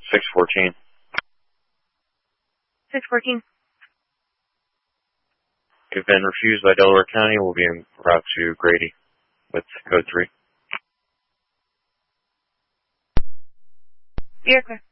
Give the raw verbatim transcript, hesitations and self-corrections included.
six fourteen. six fourteen. You've been refused by Delaware County. We'll be en route to Grady with code three. You're clear.